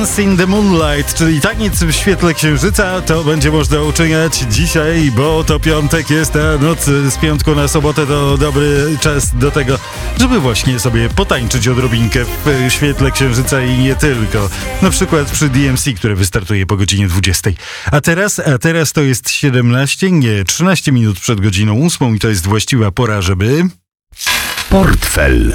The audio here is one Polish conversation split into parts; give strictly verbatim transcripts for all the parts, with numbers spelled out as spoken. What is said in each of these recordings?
Dance in the Moonlight, czyli taniec w świetle księżyca, to będzie można uczyniać dzisiaj, bo to piątek jest, a noc z piątku na sobotę to dobry czas do tego, żeby właśnie sobie potańczyć odrobinkę w świetle księżyca i nie tylko. Na przykład przy D M C, które wystartuje po godzinie dwudziestej. A teraz, a teraz to jest siedemnaście, nie, trzynaście minut przed godziną ósmą i to jest właściwa pora, żeby... Portfel.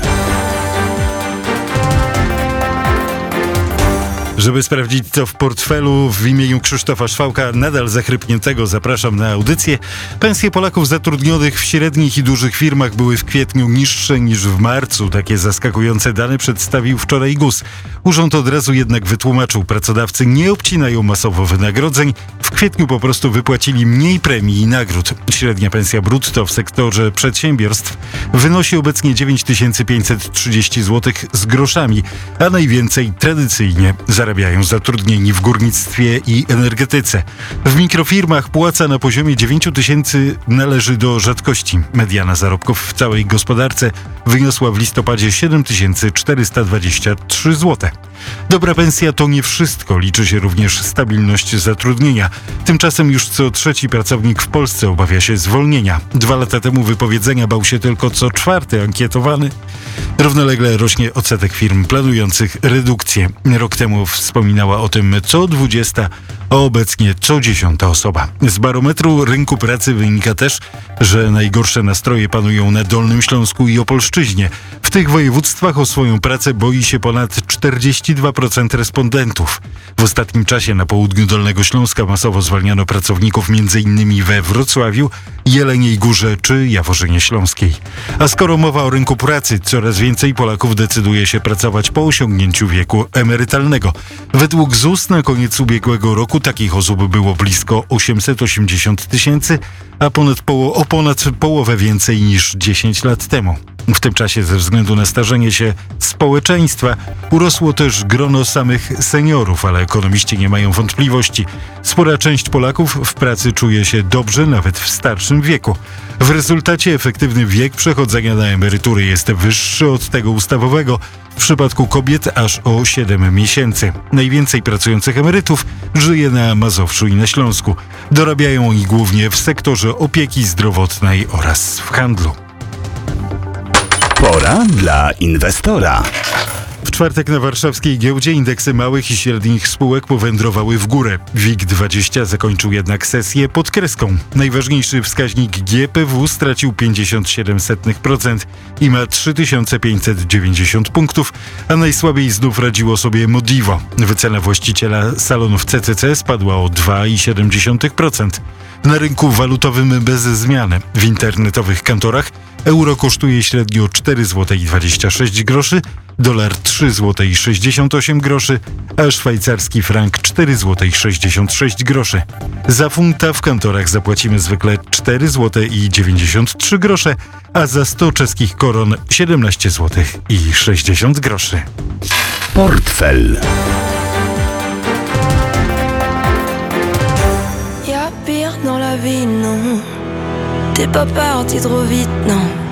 Żeby sprawdzić to w portfelu, w imieniu Krzysztofa Szwałka, nadal zachrypniętego, zapraszam na audycję. Pensje Polaków zatrudnionych w średnich i dużych firmach były w kwietniu niższe niż w marcu. Takie zaskakujące dane przedstawił wczoraj G U S. Urząd od razu jednak wytłumaczył, pracodawcy nie obcinają masowo wynagrodzeń. W kwietniu po prostu wypłacili mniej premii i nagród. Średnia pensja brutto w sektorze przedsiębiorstw wynosi obecnie dziewięć tysięcy pięćset trzydzieści złotych z groszami, a najwięcej tradycyjnie zarabiają zatrudnieni w górnictwie i energetyce. W mikrofirmach płaca na poziomie dziewięć tysięcy należy do rzadkości. Mediana zarobków w całej gospodarce wyniosła w listopadzie siedem tysięcy czterysta dwadzieścia trzy złote. Dobra pensja to nie wszystko, liczy się również stabilność zatrudnienia. Tymczasem już co trzeci pracownik w Polsce obawia się zwolnienia. Dwa lata temu wypowiedzenia bał się tylko co czwarty ankietowany. Równolegle rośnie odsetek firm planujących redukcję. Rok temu wspominała o tym co dwudziesta, a obecnie co dziesiąta osoba. Z barometru rynku pracy wynika też, że najgorsze nastroje panują na Dolnym Śląsku i Opolszczyźnie. W tych województwach o swoją pracę boi się ponad czterdzieści dwa procent respondentów. W ostatnim czasie na południu Dolnego Śląska masowo zwalniano pracowników m.in. we Wrocławiu, Jeleniej Górze czy Jaworzynie Śląskiej. A skoro mowa o rynku pracy, coraz więcej Polaków decyduje się pracować po osiągnięciu wieku emerytalnego. Według Z U S na koniec ubiegłego roku takich osób było blisko osiemset osiemdziesiąt tysięcy, a ponad poło- o ponad połowę więcej niż dziesięć lat temu. W tym czasie ze względu na starzenie się społeczeństwa urosło też grono samych seniorów, ale ekonomiści nie mają wątpliwości. Spora część Polaków w pracy czuje się dobrze nawet w starszym wieku. W rezultacie efektywny wiek przechodzenia na emerytury jest wyższy od tego ustawowego. W przypadku kobiet aż o siedem miesięcy. Najwięcej pracujących emerytów żyje na Mazowszu i na Śląsku. Dorabiają oni głównie w sektorze opieki zdrowotnej oraz w handlu. Pora dla inwestora. W czwartek na warszawskiej giełdzie indeksy małych i średnich spółek powędrowały w górę. WIG dwadzieścia zakończył jednak sesję pod kreską. Najważniejszy wskaźnik G P W stracił pięćdziesiąt siedem procent i ma trzy tysiące pięćset dziewięćdziesiąt punktów, a najsłabiej znów radziło sobie Modivo. Wycena właściciela salonów C C C spadła o dwa przecinek siedem procent. Na rynku walutowym bez zmian. W internetowych kantorach euro kosztuje średnio cztery złote dwadzieścia sześć groszy, dolar trzy złote sześćdziesiąt osiem groszy, a szwajcarski frank cztery złote sześćdziesiąt sześć groszy. Za funta w kantorach zapłacimy zwykle cztery złote dziewięćdziesiąt trzy grosze, a za sto czeskich koron siedemnaście złotych sześćdziesiąt groszy. Portfel. Y'a pire dans la vie, non. T'es pas parti trop vite, non.